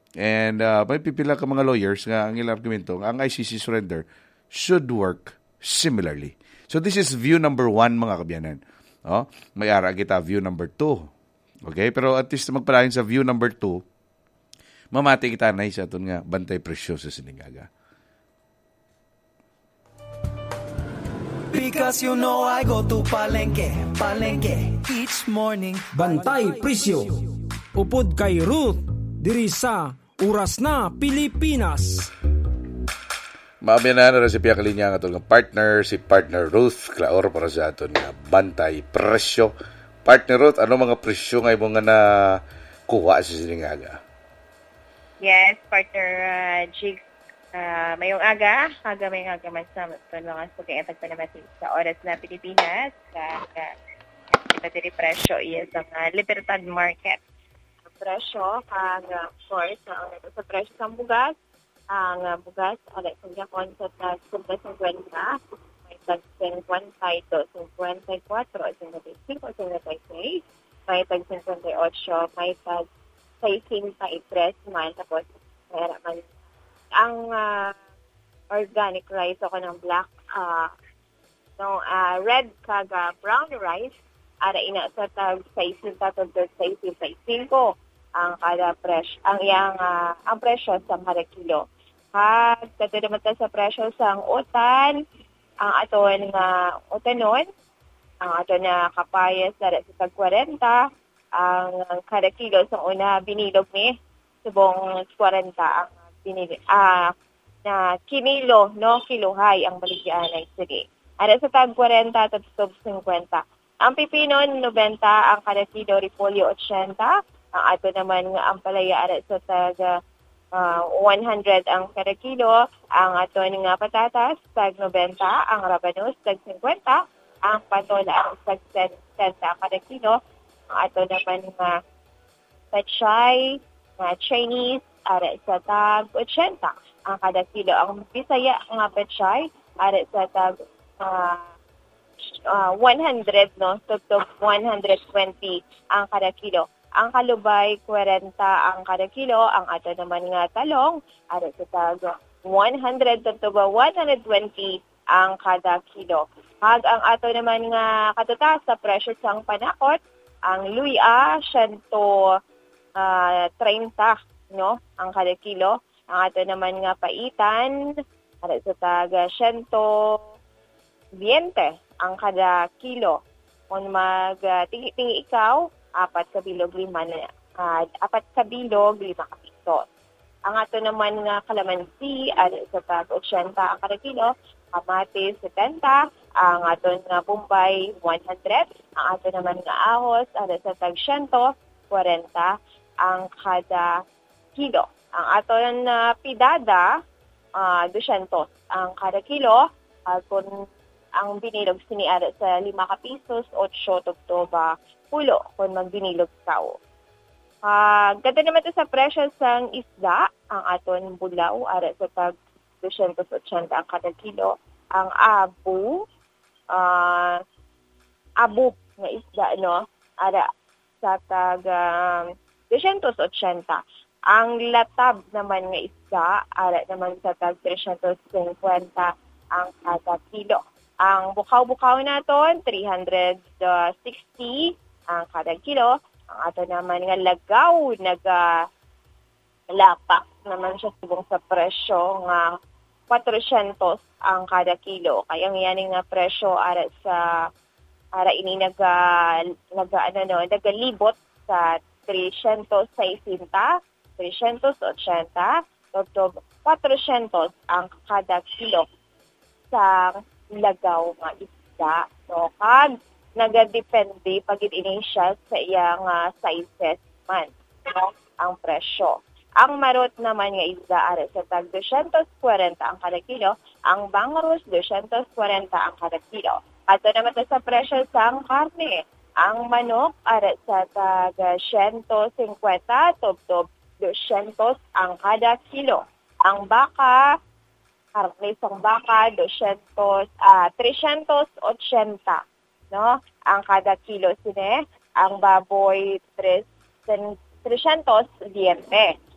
And may pipila ka mga lawyers nga ang ilang argumento, ang ICC surrender should work similarly. So this is view number 1, mga kabyanan. May ara kita view number 2. Okay? Pero at least magpalain sa view number 2, mamati kita na isa ito nga bantay presyo sa siningaga. Because you know I go to Palengke each morning. Bantay presyo. Upod kay Ruth diri sa Oras na Pilipinas. Maabiyanan na si Pia Kalinya nga itong partner, si Partner Ruth Claor para sa aton nga bantay presyo. Partner Ruth, ano mga presyo nga ibong nga na kuha sa siningaga? Yes, Partner Jigs. Mayong aga mayong aga man sa mga sugayatag pa naman sa Oras na Pilipinas. Kita diri presyo is ang Libertad Market. Presyo kag source sa presyo sa bugas ang bugas ala sa concept na 50 may tag 52 54 55 56 may tag 58 may tag 63 man tapos meron man ang organic rice ako ng black red kag brown rice ara ina sa tag 60 tatod 65 ang kada presyo ang presyo sa kada kilo. Kato naman sa presyo sa utan, ang aton nga utanon, ang aton na kapayas sa tag 40, ang kada kilo sa una binilog ni subong 40 ang binilog na kinilo no kilohay ang baligyan ay sige. Ara sa tag 40 at 50. Ang pipino 90 ang kada kilo, repolyo 80. Ang ato naman nga ang palaya ara sa tag 100 ang kada kilo, ang ato nga patatas tag 90, ang rabanos tag 50, ang patola ang tag 70 kada kilo, ang ato naman nga pechay, nga Chinese ara sa tag 80 ang kada kilo, ang Bisaya nga pechay ara sa tag 100 no, tugtog 120 ang kada kilo. Ang kalubay, 40 ang kada kilo. Ang ato naman nga talong, ara sa tag 100 to 120 ang kada kilo. Hag ang ato naman nga katuta sa presyo sang panakot, ang luya, 130 no, ang kada kilo. Ang ato naman nga paitan, ara sa tag 120 ang kada kilo. Kung tingi ikaw, 4 ka bilog 5 kapisos. Ang ato naman nga kalamansi sa tag 80 ang kada kilo, kamatis 70, ang ato nga bombay 100, ang ato naman nga ahos sa tag 140 ang kada kilo. Ang ato na pidada 200 ang kada kilo, kung ang binilog sini ara sa 5 kapisos, 8 tugtoba pulo kung magbinilog tao. Ganda naman ito sa presyo sang isda, ang aton bulaw, ara sa tag 280 ang kada kilo. Ang abu nga isda, no, ara sa tag 280. Ang latab naman nga isda, ara naman sa tag 350 ang kada kilo. Ang bukaw-bukaw naton 360 ang kada kilo. Ang ato naman nga lagaw, lapak naman siya subong sa presyo nga 400 ang kada kilo. Kaya yan nga presyo ara ini nagalibot sa 360, 380, to 400 ang kada kilo sa lagaw nga isda. So, kag nagadepende pagid ini siya sa iyang sizes man, no, ang presyo. Ang marot naman nga isda ara sa tag 240 ang kada kilo, ang bangros 240 ang kada kilo. Ato naman sa presyo sang karne, ang manok ara sa tag 150 tub 200 ang kada kilo. Ang baka, karne sang baka 380 no, ang kada kilo sine. Ang baboy 320.